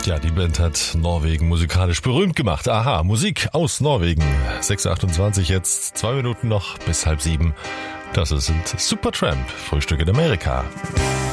Ja, die Band hat Norwegen musikalisch berühmt gemacht. Aha, Musik aus Norwegen. 6:28 jetzt, 2 Minuten noch bis 6:30. Das sind Supertramp, Frühstück in Amerika.